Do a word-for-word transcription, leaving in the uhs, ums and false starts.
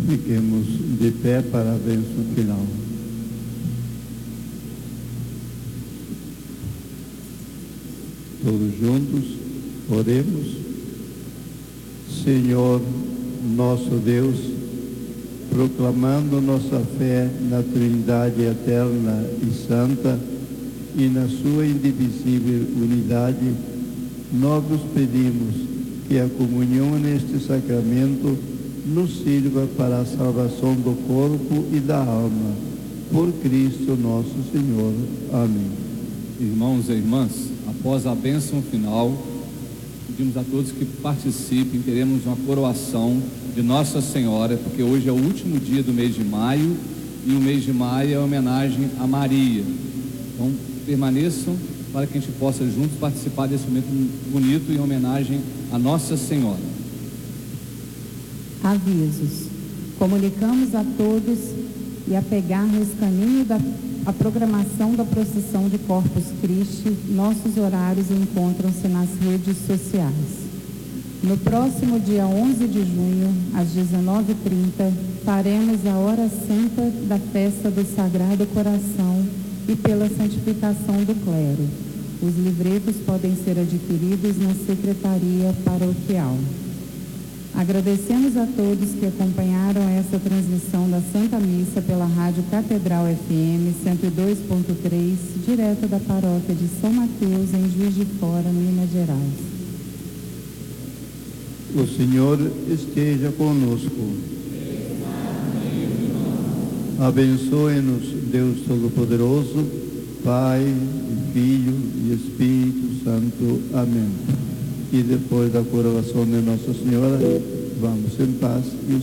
Fiquemos de pé para a bênção final. Todos juntos, oremos. Senhor, nosso Deus, proclamando nossa fé na Trindade eterna e santa e na sua indivisível unidade, nós vos pedimos que a comunhão neste sacramento nos sirva para a salvação do corpo e da alma. Por Cristo nosso Senhor. Amém. Irmãos e irmãs, após a bênção final, pedimos a todos que participem. Teremos uma coroação de Nossa Senhora, porque hoje é o último dia do mês de maio, e o mês de maio é homenagem a Maria. Então, permaneçam para que a gente possa juntos participar desse momento bonito em homenagem a Nossa Senhora. Avisos. Comunicamos a todos e a pegar nesse caminho da a programação da procissão de Corpus Christi. Nossos horários encontram-se nas redes sociais. No próximo dia onze de junho, às dezenove e trinta, faremos a hora santa da festa do Sagrado Coração e pela santificação do clero. Os livretos podem ser adquiridos na Secretaria Paroquial. Agradecemos a todos que acompanharam essa transmissão da Santa Missa pela Rádio Catedral F M cento e dois ponto três, direto da paróquia de São Mateus, em Juiz de Fora, Minas Gerais. O Senhor esteja conosco. Abençoe-nos, Deus Todo-Poderoso, Pai, Filho e Espírito Santo. Amém. E depois da coroação de Nossa Senhora, vamos em paz. E